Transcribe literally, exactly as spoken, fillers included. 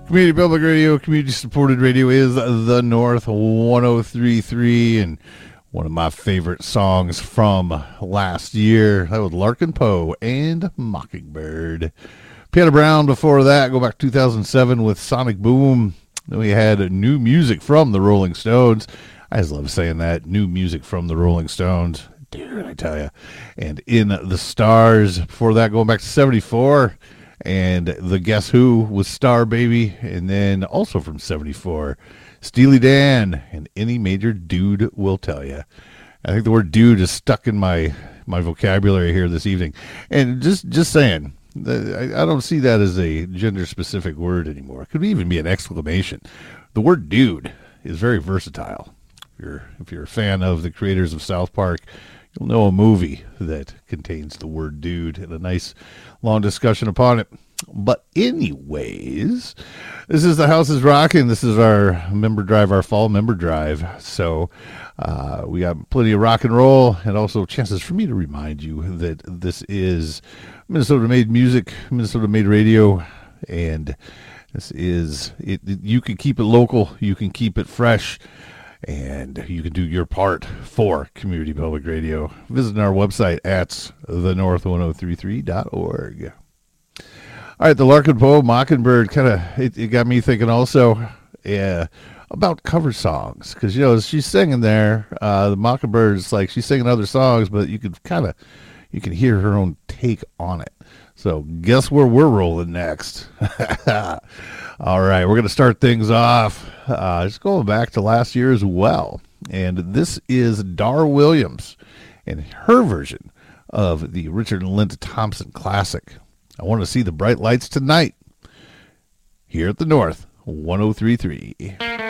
Community Public Radio, community supported radio is The North one oh three point three, and one of my favorite songs from last year, that was Larkin Poe and Mockingbird. Piano Brown before that, go back to two thousand seven with Sonic Boom. Then we had new music from the Rolling Stones. I just love saying that, new music from the Rolling Stones. Dude, I tell you. And In the Stars, before that, going back to seventy-four. And the Guess Who was Star Baby, and then also from seventy-four, Steely Dan, and Any Major Dude Will Tell You. I think the word dude is stuck in my, my vocabulary here this evening. And just, just saying, I, I don't see that as a gender-specific word anymore. It could even be an exclamation. The word dude is very versatile. If you're, if you're a fan of the creators of South Park, you'll know a movie that contains the word dude and a nice long discussion upon it. But anyways, this is The House is Rocking. This is our member drive, our fall member drive. So uh, we got plenty of rock and roll, and also chances for me to remind you that this is Minnesota-made music, Minnesota-made radio, and this is, it, it, you can keep it local, you can keep it fresh, and you can do your part for Community Public Radio. Visit our website at the north one oh three three dot org. All right, the Larkin Poe Mockingbird kind of, it, it got me thinking also uh, about cover songs. Because, you know, she's singing there, uh, the Mockingbird is like, she's singing other songs, but you could kind of, you can hear her own take on it. So guess where we're rolling next? All right, we're going to start things off uh, just going back to last year as well. And this is Dar Williams and her version of the Richard and Linda Thompson classic, I Want to See the Bright Lights Tonight, here at the North one oh three point three.